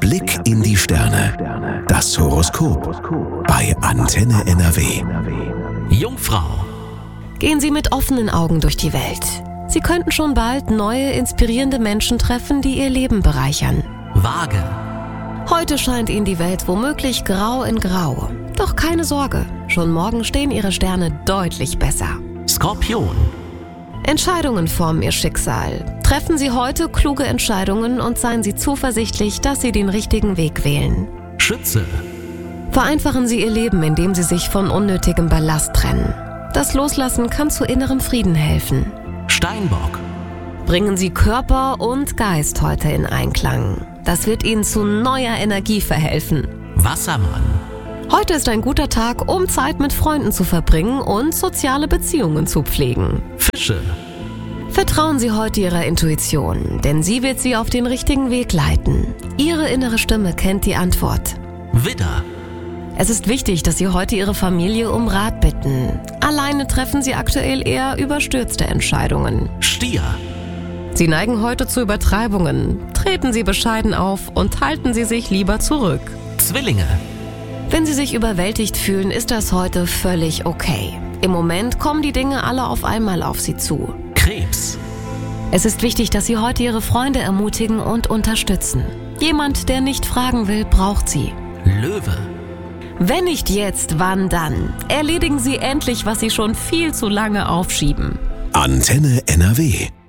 Blick in die Sterne. Das Horoskop bei Antenne NRW. Jungfrau. Gehen Sie mit offenen Augen durch die Welt. Sie könnten schon bald neue, inspirierende Menschen treffen, die Ihr Leben bereichern. Waage. Heute scheint Ihnen die Welt womöglich grau in grau. Doch keine Sorge, schon morgen stehen Ihre Sterne deutlich besser. Skorpion. Entscheidungen formen Ihr Schicksal. Treffen Sie heute kluge Entscheidungen und seien Sie zuversichtlich, dass Sie den richtigen Weg wählen. Schütze. Vereinfachen Sie Ihr Leben, indem Sie sich von unnötigem Ballast trennen. Das Loslassen kann zu innerem Frieden helfen. Steinbock. Bringen Sie Körper und Geist heute in Einklang. Das wird Ihnen zu neuer Energie verhelfen. Wassermann. Heute ist ein guter Tag, um Zeit mit Freunden zu verbringen und soziale Beziehungen zu pflegen. Fische. Vertrauen Sie heute Ihrer Intuition, denn sie wird Sie auf den richtigen Weg leiten. Ihre innere Stimme kennt die Antwort. Widder. Es ist wichtig, dass Sie heute Ihre Familie um Rat bitten. Alleine treffen Sie aktuell eher überstürzte Entscheidungen. Stier. Sie neigen heute zu Übertreibungen. Treten Sie bescheiden auf und halten Sie sich lieber zurück. Zwillinge. Wenn Sie sich überwältigt fühlen, ist das heute völlig okay. Im Moment kommen die Dinge alle auf einmal auf Sie zu. Krebs. Es ist wichtig, dass Sie heute Ihre Freunde ermutigen und unterstützen. Jemand, der nicht fragen will, braucht Sie. Löwe. Wenn nicht jetzt, wann dann? Erledigen Sie endlich, was Sie schon viel zu lange aufschieben. Antenne NRW.